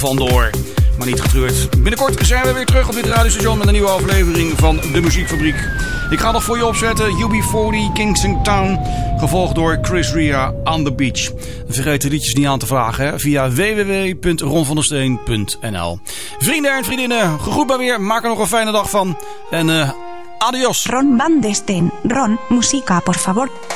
vandoor. Maar niet getreurd. Binnenkort zijn we weer terug op dit radiostation met een nieuwe aflevering van De Muziekfabriek. Ik ga nog voor je opzetten UB40 Kingston Town, gevolgd door Chris Rea On The Beach. Vergeet de liedjes niet aan te vragen hè, via www.ronvandersteen.nl. Vrienden en vriendinnen, gegroet maar weer. Maak er nog een fijne dag van. En adios. Ron van der Steen. Ron, música, por favor.